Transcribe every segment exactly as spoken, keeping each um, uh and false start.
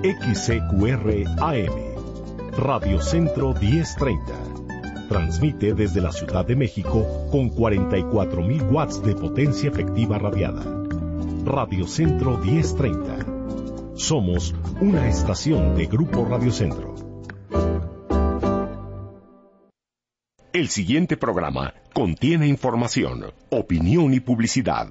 X C Q R A M, Radio Centro diez treinta. Transmite desde la Ciudad de México con cuarenta y cuatro mil watts de potencia efectiva radiada. Radio Centro diez treinta. Somos una estación de Grupo Radio Centro. El siguiente programa contiene información, opinión y publicidad.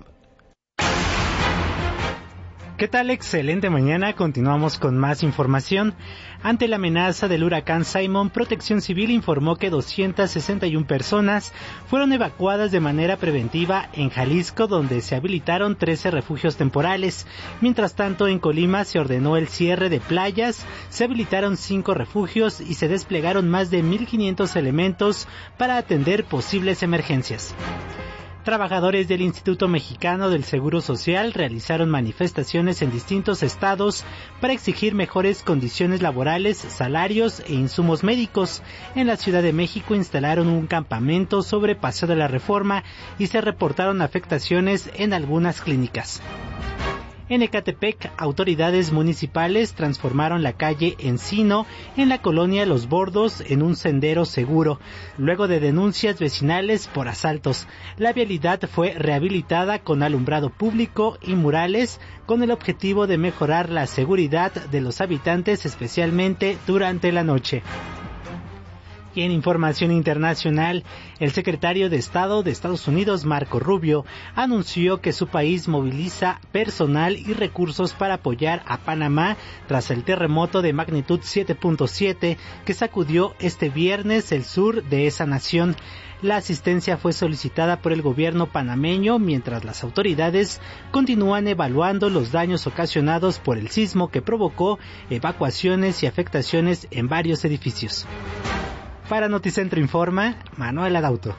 ¿Qué tal? Excelente mañana. Continuamos con más información. Ante la amenaza del huracán Simon, Protección Civil informó que doscientas sesenta y una personas fueron evacuadas de manera preventiva en Jalisco, donde se habilitaron trece refugios temporales. Mientras tanto, en Colima se ordenó el cierre de playas, se habilitaron cinco refugios y se desplegaron más de mil quinientos elementos para atender posibles emergencias. Trabajadores del Instituto Mexicano del Seguro Social realizaron manifestaciones en distintos estados para exigir mejores condiciones laborales, salarios e insumos médicos. En la Ciudad de México instalaron un campamento sobre Paseo de la Reforma y se reportaron afectaciones en algunas clínicas. En Ecatepec, autoridades municipales transformaron la calle Encino en la colonia Los Bordos en un sendero seguro. Luego de denuncias vecinales por asaltos, la vialidad fue rehabilitada con alumbrado público y murales con el objetivo de mejorar la seguridad de los habitantes, especialmente durante la noche. Y en información internacional, el secretario de Estado de Estados Unidos, Marco Rubio, anunció que su país moviliza personal y recursos para apoyar a Panamá tras el terremoto de magnitud siete punto siete que sacudió este viernes el sur de esa nación. La asistencia fue solicitada por el gobierno panameño mientras las autoridades continúan evaluando los daños ocasionados por el sismo que provocó evacuaciones y afectaciones en varios edificios. Para Noticentro Informa, Manuel Adauto.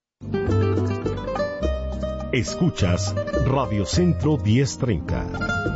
Escuchas Radio Centro diez treinta.